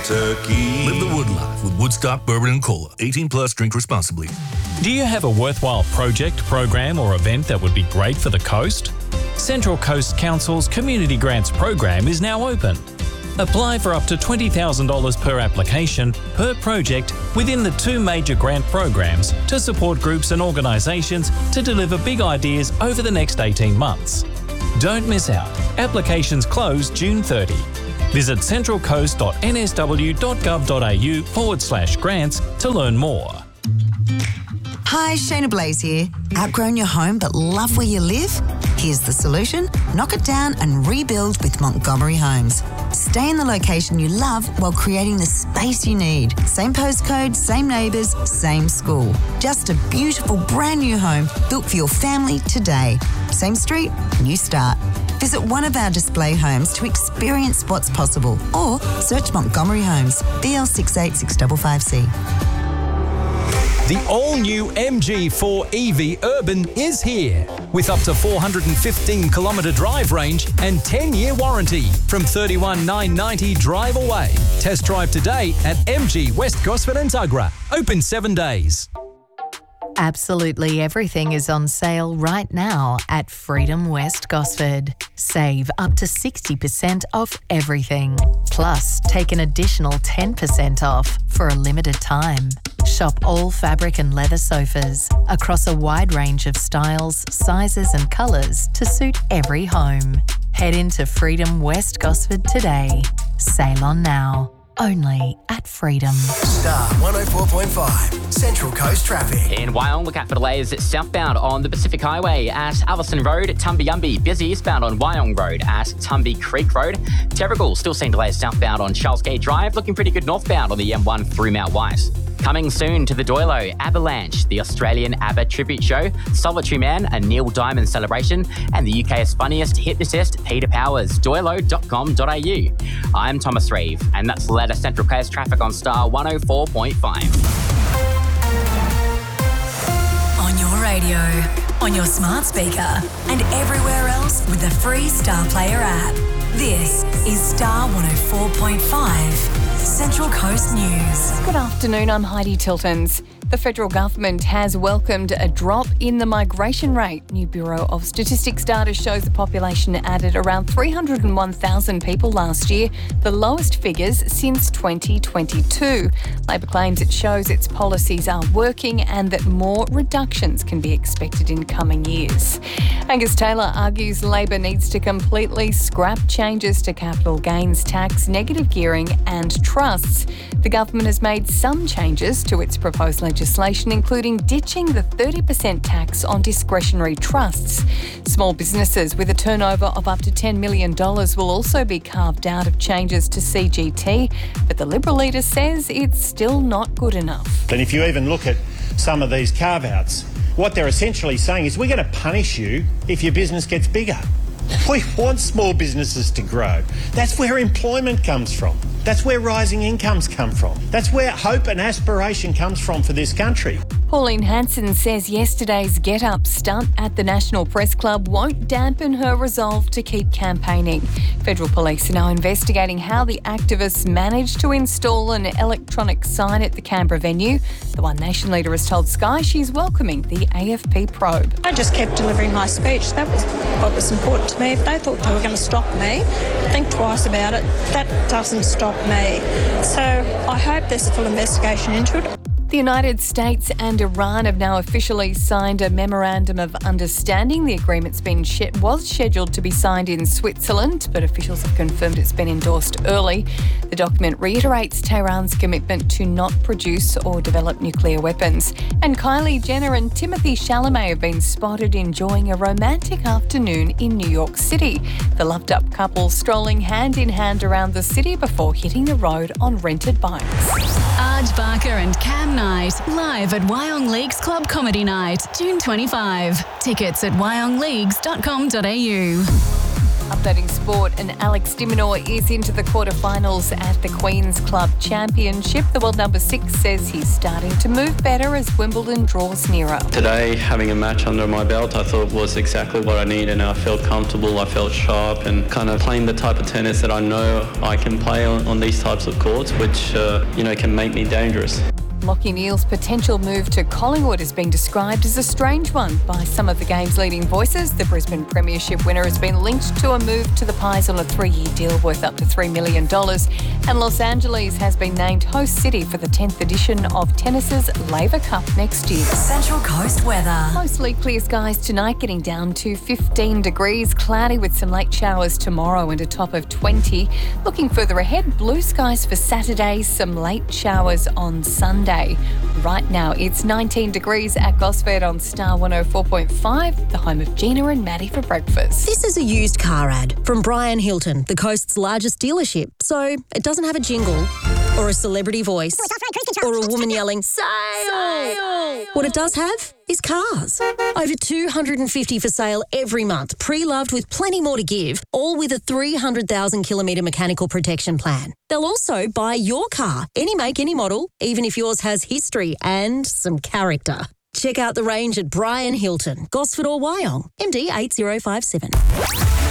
turkey. Live the wood life with Woodstock Bourbon and Cola. 18 plus, drink responsibly. Do you have a worthwhile project, program or event that would be great for the coast? Central Coast Council's Community Grants program is now open. Apply for up to $20,000 per application per project within the two major grant programs to support groups and organisations to deliver big ideas over the next 18 months. Don't miss out. Applications close June 30. Visit centralcoast.nsw.gov.au/grants to learn more. Hi, Shayna Blaze here. Outgrown your home but love where you live? Here's the solution. Knock it down and rebuild with Montgomery Homes. Stay in the location you love while creating the space you need. Same postcode, same neighbours, same school. Just a beautiful brand new home built for your family today. Same street, new start. Visit one of our display homes to experience what's possible or search Montgomery Homes, BL68655C. The all-new MG4 EV Urban is here with up to 415-kilometre drive range and 10-year warranty from $31,990 drive away. Test drive today at MG West Gosford and Tuggerah. Open 7 days. Absolutely everything is on sale right now at Freedom West Gosford. Save up to 60% off everything. Plus, take an additional 10% off for a limited time. Shop all fabric and leather sofas across a wide range of styles, sizes and colours to suit every home. Head into Freedom West Gosford today. Sail on now. Only at Freedom. Star 104.5, Central Coast traffic. In Wyong, look out for delays southbound on the Pacific Highway at Allison Road, Tumby-Umby. Busy eastbound on Wyong Road at Tumby Creek Road. Terrigal, still seeing delays southbound on Charles Gate Drive. Looking pretty good northbound on the M1 through Mount White. Coming soon to the Doilo, Avalanche, the Australian ABBA tribute show, Solitary Man, a Neil Diamond celebration, and the UK's funniest hypnotist, Peter Powers, doilo.com.au. I'm Thomas Reeve, and that's the latest Central Coast traffic on Star 104.5. On your radio, on your smart speaker, and everywhere else with the free Star Player app. This is Star 104.5. Central Coast News. Good afternoon, I'm Heidi Tiltons. The federal government has welcomed a drop in the migration rate. New Bureau of Statistics data shows the population added around 301,000 people last year, the lowest figures since 2022. Labor claims it shows its policies are working and that more reductions can be expected in coming years. Angus Taylor argues Labor needs to completely scrap changes to capital gains tax, negative gearing and trusts. The government has made some changes to its proposed legislation, including ditching the 30% tax on discretionary trusts. Small businesses with a turnover of up to $10 million will also be carved out of changes to CGT, but the Liberal leader says it's still not good enough. And if you even look at some of these carve-outs, what they're essentially saying is we're going to punish you if your business gets bigger. We want small businesses to grow. That's where employment comes from. That's where rising incomes come from. That's where hope and aspiration comes from for this country. Pauline Hanson says yesterday's get-up stunt at the National Press Club won't dampen her resolve to keep campaigning. Federal police are now investigating how the activists managed to install an electronic sign at the Canberra venue. The One Nation leader has told Sky she's welcoming the AFP probe. I just kept delivering my speech. That was what was important to me. If they thought they were going to stop me, think twice about it. That doesn't stop me. So I hope there's a full investigation into it. The United States and Iran have now officially signed a memorandum of understanding. The agreement's was scheduled to be signed in Switzerland, but officials have confirmed it's been endorsed early. The document reiterates Tehran's commitment to not produce or develop nuclear weapons. And Kylie Jenner and Timothée Chalamet have been spotted enjoying a romantic afternoon in New York City. The loved-up couple strolling hand-in-hand around the city before hitting the road on rented bikes. Arj Barker and Cam Knight, live at Wyong Leagues Club Comedy Night, June 25. Tickets at wyongleagues.com.au. Updating sport, and Alex de Minaur is into the quarterfinals at the Queen's Club Championship. The world number 6 says he's starting to move better as Wimbledon draws nearer. Today, having a match under my belt, I thought was exactly what I needed, and I felt comfortable, I felt sharp, and kind of playing the type of tennis that I know I can play on these types of courts, which, can make me dangerous. Lachie Neale's potential move to Collingwood is being described as a strange one by some of the game's leading voices. The Brisbane Premiership winner has been linked to a move to the Pies on a 3-year deal worth up to $3 million. And Los Angeles has been named host city for the 10th edition of tennis's Laver Cup next year. Central Coast weather. Mostly clear skies tonight, getting down to 15 degrees. Cloudy with some late showers tomorrow and a top of 20. Looking further ahead, blue skies for Saturday, some late showers on Sunday. Right now, it's 19 degrees at Gosford on Star 104.5, the home of Gina and Maddie for breakfast. This is a used car ad from Brian Hilton, the coast's largest dealership. So it doesn't have a jingle or a celebrity voice or a woman yelling, "Sale!" What it does have is cars. Over 250 for sale every month, pre-loved with plenty more to give, all with a 300,000 kilometre mechanical protection plan. They'll also buy your car, any make, any model, even if yours has history and some character. Check out the range at Brian Hilton, Gosford or Wyong, MD 8057.